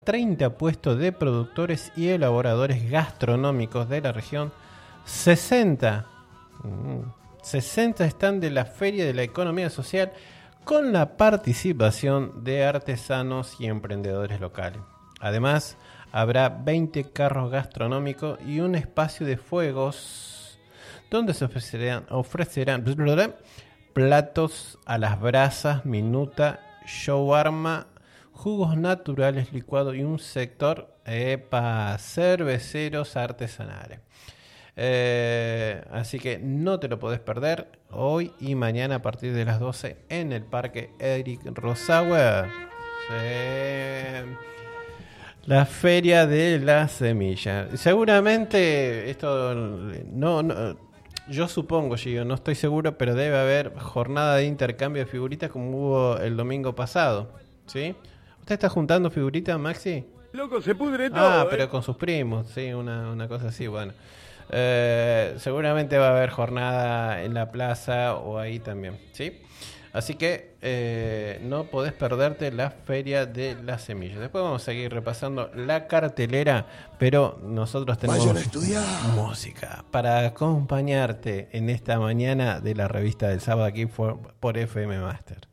30 puestos de productores y elaboradores gastronómicos de la región. 60 están de la Feria de la Economía Social, con la participación de artesanos y emprendedores locales. Además, habrá 20 carros gastronómicos y un espacio de fuegos donde se ofrecerán platos a las brasas, minuta, shawarma, jugos naturales licuados y un sector para cerveceros artesanales. Así que no te lo podés perder hoy y mañana a partir de las 12 en el Parque Eric Rosauer. La Feria de la Semilla. Seguramente esto no yo supongo, Gio, no estoy seguro, pero debe haber jornada de intercambio de figuritas como hubo el domingo pasado, ¿sí? ¿Usted está juntando figuritas, Maxi? Loco, se pudre todo. Pero con sus primos, sí, una cosa así, bueno. Seguramente va a haber jornada en la plaza o ahí también, ¿sí? Así que no podés perderte la Feria de las Semillas. Después vamos a seguir repasando la cartelera, pero nosotros tenemos música para acompañarte en esta mañana de la revista del sábado aquí por FM Master.